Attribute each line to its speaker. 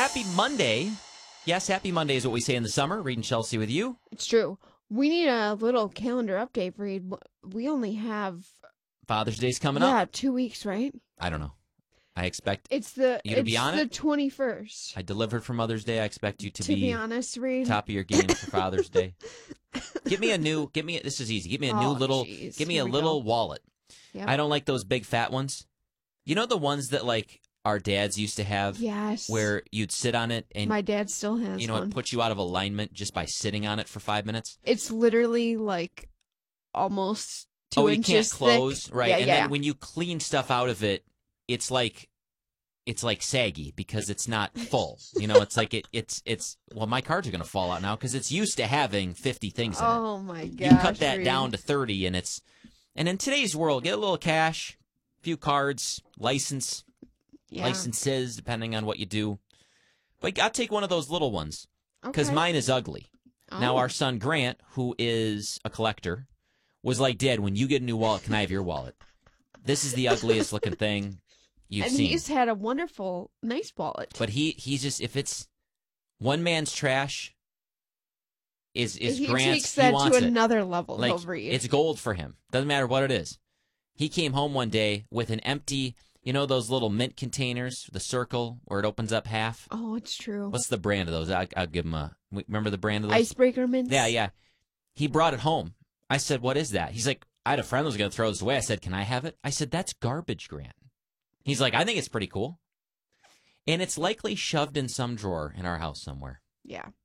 Speaker 1: Happy Monday. Yes, happy Monday is what we say in the summer. Reed and Chelsea with you.
Speaker 2: It's true. We need a little calendar update, Reed. We only have
Speaker 1: Father's Day's coming up.
Speaker 2: 2 weeks, right?
Speaker 1: I don't know. I expect
Speaker 2: It's the
Speaker 1: you to be on
Speaker 2: the
Speaker 1: it.
Speaker 2: 21st.
Speaker 1: I delivered for Mother's Day. I expect you to
Speaker 2: be honest, Reed.
Speaker 1: top of your game for Father's Day. This is easy. Give me a little wallet.
Speaker 2: Yep.
Speaker 1: I don't like those big fat ones. You know the ones that like our dads used to have?
Speaker 2: Yes.
Speaker 1: Where you'd sit on it and
Speaker 2: my dad still has
Speaker 1: one. It puts you out of alignment just by sitting on it for 5 minutes.
Speaker 2: It's literally like almost 2 inches
Speaker 1: you can't close,
Speaker 2: thick.
Speaker 1: right?
Speaker 2: Yeah,
Speaker 1: and
Speaker 2: yeah.
Speaker 1: then when you clean stuff out of it, it's like saggy because it's not full. It's like well, my cards are going to fall out now because it's used to having 50 things in it.
Speaker 2: Oh my gosh.
Speaker 1: You cut that down to 30 and in today's world, get a little cash, a few cards, licenses, depending on what you do. But I'll take one of those little ones because mine is ugly.
Speaker 2: Oh.
Speaker 1: Now, our son Grant, who is a collector, was like, Dad, when you get a new wallet, can I have your wallet? This is the ugliest looking thing you've seen.
Speaker 2: And he's had a wonderful, nice wallet.
Speaker 1: But he's just, if it's one man's trash, is
Speaker 2: he
Speaker 1: Grant's.
Speaker 2: Takes that
Speaker 1: he wants
Speaker 2: to
Speaker 1: it.
Speaker 2: another level.
Speaker 1: Like,
Speaker 2: over you.
Speaker 1: It's gold for him. Doesn't matter what it is. He came home one day with an empty, those little mint containers, the circle where it opens up half.
Speaker 2: Oh, it's true.
Speaker 1: What's the brand of those? I'll give him remember the brand of those?
Speaker 2: Icebreaker mints?
Speaker 1: Yeah. He brought it home. I said, what is that? He's like, I had a friend who was going to throw this away. I said, can I have it? I said, that's garbage, Grant. He's like, I think it's pretty cool. And it's likely shoved in some drawer in our house somewhere.
Speaker 2: Yeah.